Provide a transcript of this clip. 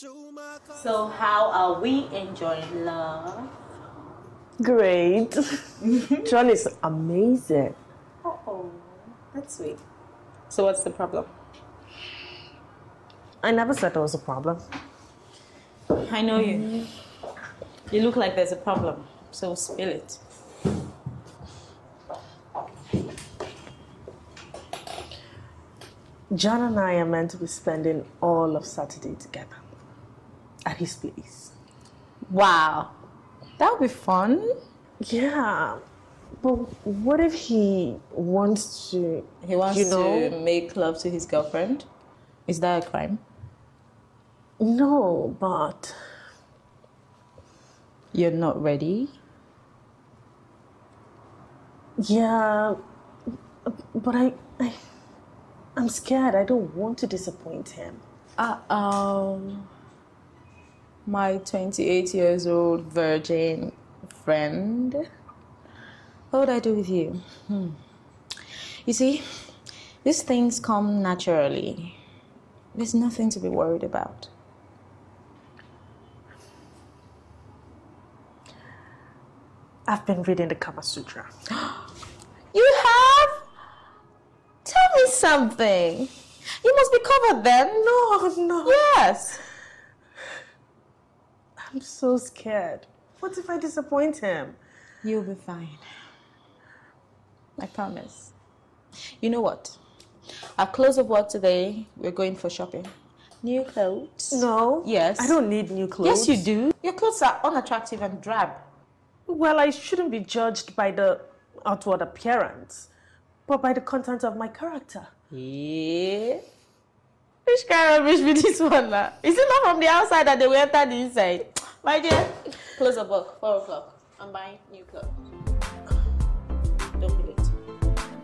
So how are we enjoying love? Great. John is amazing. Oh, that's sweet. So what's the problem? I never said there was a problem. I know you. You look like there's a problem, so spill it. John and I are meant to be spending all of Saturday together at his place. Wow, that would be fun. Yeah, but what if he wants to... He wants to make love to his girlfriend. Is that a crime? No, but... You're not ready? Yeah, but I'm scared. I don't want to disappoint him. My 28 years old virgin friend. What would I do with you? You see, these things come naturally. There's nothing to be worried about. I've been reading the Kama Sutra. You have? Tell me something. You must be covered then. No. Yes. I'm so scared. What if I disappoint him? You'll be fine. I promise. You know what? At close of work today, we're going for shopping. New clothes. No. Yes. I don't need new clothes. Yes, you do. Your clothes are unattractive and drab. Well, I shouldn't be judged by the outward appearance, but by the content of my character. Yeah. Which kind of rubbish be this one now? Is it not from the outside that they will enter the inside? My dear, close of work, 4 o'clock. I'm buying new clothes.